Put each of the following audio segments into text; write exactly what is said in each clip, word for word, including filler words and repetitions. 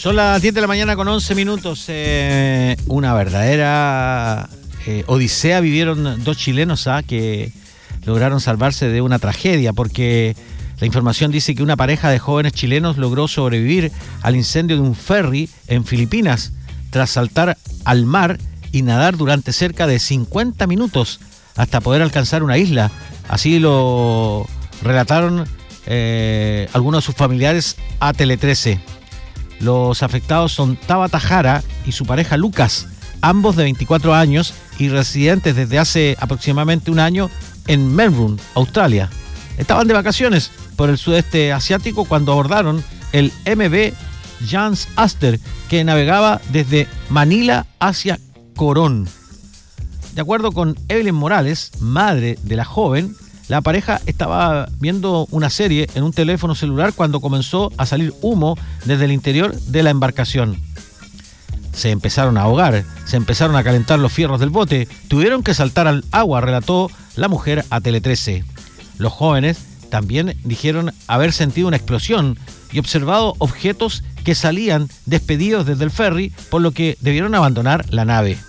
Son las diez de la mañana con once minutos. Eh, una verdadera eh, odisea vivieron dos chilenos ¿ah? que lograron salvarse de una tragedia, porque la información dice que una pareja de jóvenes chilenos logró sobrevivir al incendio de un ferry en Filipinas tras saltar al mar y nadar durante cerca de cincuenta minutos hasta poder alcanzar una isla. Así lo relataron eh, algunos de sus familiares a Tele trece. Los afectados son Tabata Jara y su pareja Lucas, ambos de veinticuatro años y residentes desde hace aproximadamente un año en Melbourne, Australia. Estaban de vacaciones por el sudeste asiático cuando abordaron el M V Jans Aster, que navegaba desde Manila hacia Corón. De acuerdo con Evelyn Morales, madre de la joven, la pareja estaba viendo una serie en un teléfono celular cuando comenzó a salir humo desde el interior de la embarcación. Se empezaron a ahogar, se empezaron a calentar los fierros del bote, tuvieron que saltar al agua, relató la mujer a Tele trece. Los jóvenes también dijeron haber sentido una explosión y observado objetos que salían despedidos desde el ferry, por lo que debieron abandonar la nave.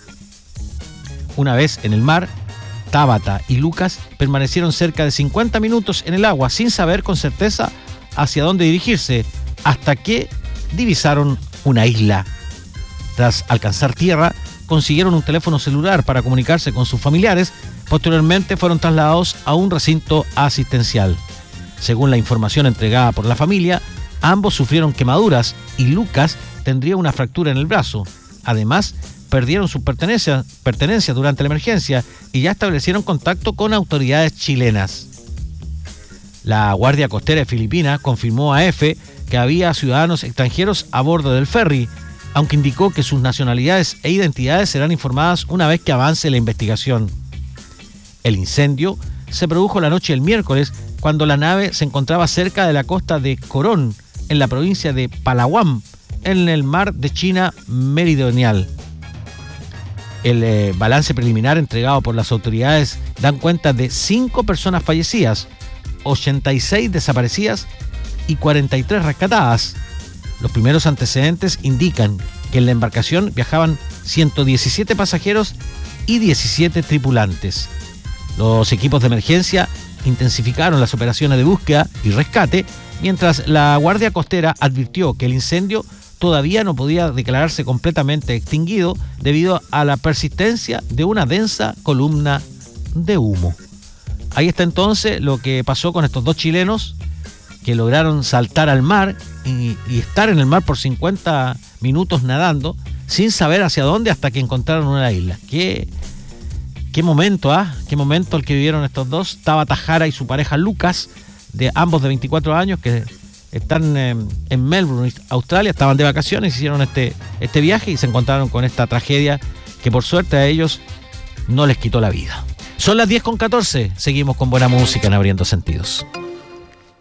Una vez en el mar, Tabata y Lucas permanecieron cerca de cincuenta minutos en el agua sin saber con certeza hacia dónde dirigirse, hasta que divisaron una isla. Tras alcanzar tierra, consiguieron un teléfono celular para comunicarse con sus familiares. Posteriormente fueron trasladados a un recinto asistencial. Según la información entregada por la familia, ambos sufrieron quemaduras y Lucas tendría una fractura en el brazo. Además, perdieron sus pertenencias, pertenencias durante la emergencia y ya establecieron contacto con autoridades chilenas. La Guardia Costera de Filipinas confirmó a EFE que había ciudadanos extranjeros a bordo del ferry, aunque indicó que sus nacionalidades e identidades serán informadas una vez que avance la investigación. El incendio se produjo la noche del miércoles cuando la nave se encontraba cerca de la costa de Corón, en la provincia de Palawan, en el mar de China Meridional. El eh, balance preliminar entregado por las autoridades dan cuenta de cinco personas fallecidas, ochenta y seis desaparecidas y cuarenta y tres rescatadas. Los primeros antecedentes indican que en la embarcación viajaban ciento diecisiete pasajeros y diecisiete tripulantes. Los equipos de emergencia intensificaron las operaciones de búsqueda y rescate, mientras la Guardia Costera advirtió que el incendio todavía no podía declararse completamente extinguido debido a la persistencia de una densa columna de humo. Ahí está entonces lo que pasó con estos dos chilenos que lograron saltar al mar y, y estar en el mar por cincuenta minutos nadando sin saber hacia dónde hasta que encontraron una isla. Qué, qué momento, ¿ah? ¿eh? Qué momento el que vivieron estos dos, Tabata Jara y su pareja Lucas, de ambos de veinticuatro años, que están eh, en Melbourne, Australia, estaban de vacaciones, hicieron este, este viaje y se encontraron con esta tragedia que por suerte a ellos no les quitó la vida. Son las diez con catorce, seguimos con buena música en Abriendo Sentidos.